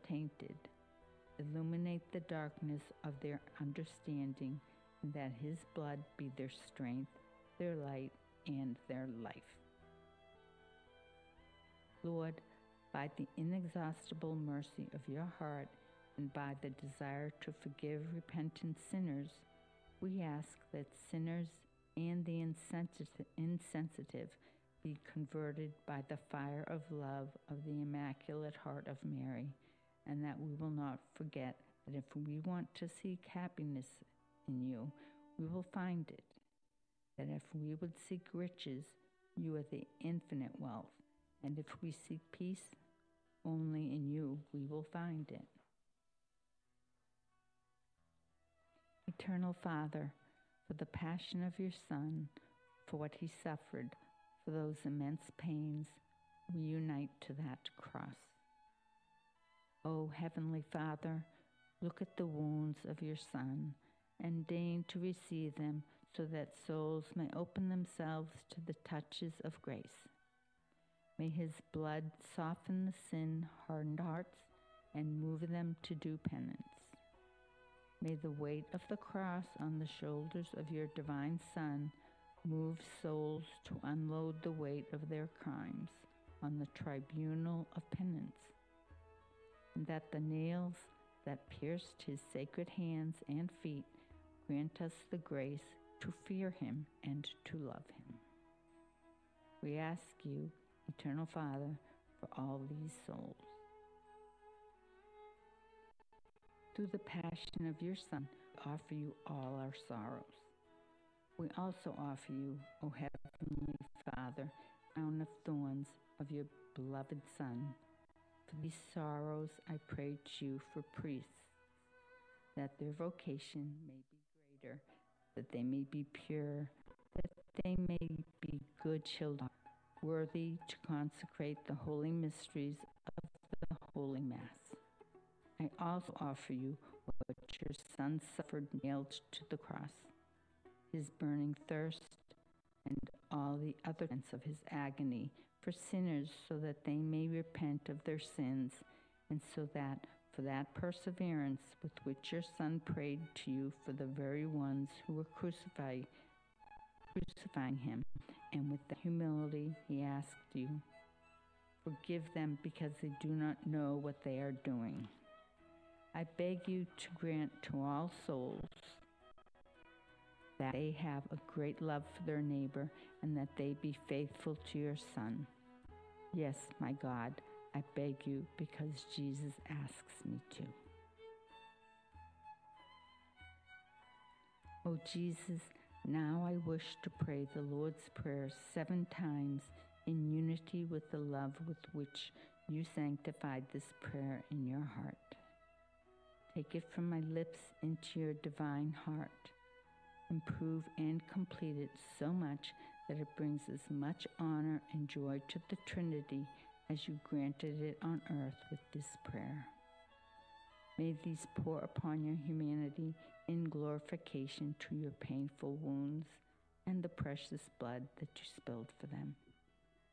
tainted. Illuminate the darkness of their understanding, and that his blood be their strength, their light, and their life. Lord, by the inexhaustible mercy of your heart and by the desire to forgive repentant sinners, we ask that sinners and the insensitive be converted by the fire of love of the Immaculate Heart of Mary, and that we will not forget that if we want to seek happiness in you, we will find it. That if we would seek riches, you are the infinite wealth, and if we seek peace, only in you we will find it. Eternal Father, for the passion of your Son, for what he suffered, for those immense pains, we unite to that cross. O Heavenly Father, look at the wounds of your Son, and deign to receive them so that souls may open themselves to the touches of grace. May his blood soften the sin-hardened hearts and move them to do penance. May the weight of the cross on the shoulders of your divine Son move souls to unload the weight of their crimes on the tribunal of penance, and that the nails that pierced his sacred hands and feet grant us the grace to fear him and to love him. We ask you, Eternal Father, for all these souls. Through the passion of your Son, we offer you all our sorrows. We also offer you, O Heavenly Father, crown of thorns of your beloved Son. For these sorrows I pray to you for priests, that their vocation may be greater, that they may be pure, that they may be good children, worthy to consecrate the holy mysteries of the Holy Mass. I also offer you what your Son suffered nailed to the cross, his burning thirst, and all the other events of his agony for sinners, so that they may repent of their sins, and so that for that perseverance with which your Son prayed to you for the very ones who were crucifying him, and with the humility he asked you, forgive them because they do not know what they are doing. I beg you to grant to all souls that they have a great love for their neighbor and that they be faithful to your Son. Yes, my God, I beg you because Jesus asks me to. O Jesus, now I wish to pray the Lord's Prayer 7 times in unity with the love with which you sanctified this prayer in your heart. Take it from my lips into your divine heart. Improve and complete it so much that it brings as much honor and joy to the Trinity as you granted it on earth with this prayer. May these pour upon your humanity in glorification to your painful wounds and the precious blood that you spilled for them.